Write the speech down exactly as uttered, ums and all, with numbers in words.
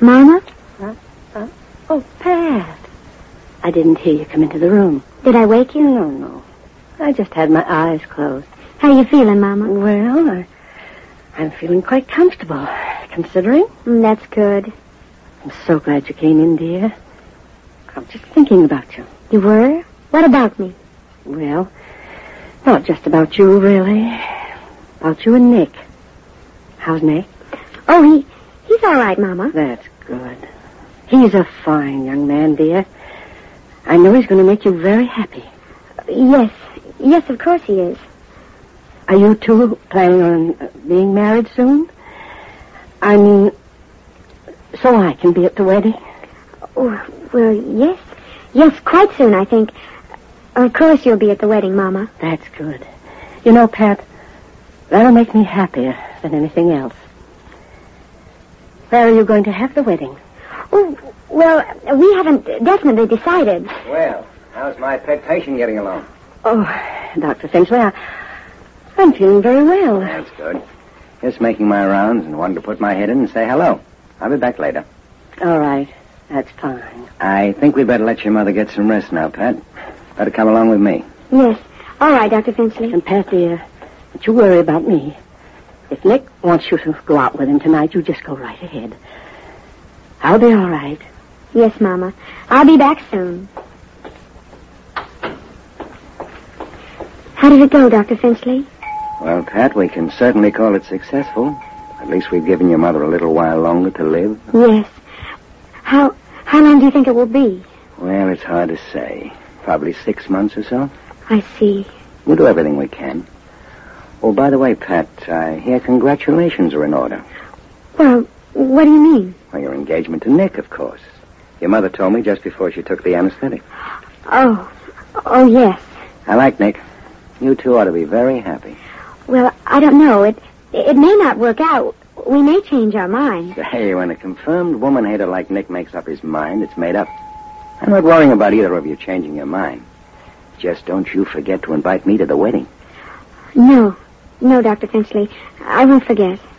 Mama? Huh? Huh? Oh, Pat. I didn't hear you come into the room. Did I wake you? No, no. I just had my eyes closed. How you feeling, Mama? Well, I, I'm feeling quite comfortable, considering. Mm, that's good. I'm so glad you came in, dear. I'm just thinking about you. You were? What about me? Well, not just about you, really. About you and Nick. How's Nick? Oh, he he's all right, Mama. That's good. He's a fine young man, dear. I know he's going to make you very happy. Yes. Yes, of course he is. Are you two planning on uh, being married soon? I mean, so I can be at the wedding? Oh, well, yes. Yes, quite soon, I think. Of course you'll be at the wedding, Mama. That's good. You know, Pat, that'll make me happier than anything else. Where are you going to have the wedding? Oh, well, we haven't definitely decided. Well, how's my pet patient getting along? Oh, Doctor Finchley, I, I'm feeling very well. That's good. Just making my rounds and wanted to put my head in and say hello. I'll be back later. All right. That's fine. I think we'd better let your mother get some rest now, Pat. Better come along with me. Yes. All right, Doctor Finchley. And, Pat, dear, don't you worry about me. If Nick wants you to go out with him tonight, you just go right ahead. I'll be all right. Yes, Mama. I'll be back soon. How did it go, Doctor Finchley? Well, Pat, we can certainly call it successful. At least we've given your mother a little while longer to live. Yes. How how long do you think it will be? Well, it's hard to say. Probably six months or so. I see. We'll do everything we can. Oh, by the way, Pat, I hear congratulations are in order. Well, what do you mean? Well, your engagement to Nick, of course. Your mother told me just before she took the anesthetic. Oh. Oh, yes. I like Nick. You two ought to be very happy. Well, I don't know. It it may not work out. We may change our minds. Hey, when a confirmed woman hater like Nick makes up his mind, it's made up. I'm not worrying about either of you changing your mind. Just don't you forget to invite me to the wedding. No. No, Doctor Finchley. I won't forget.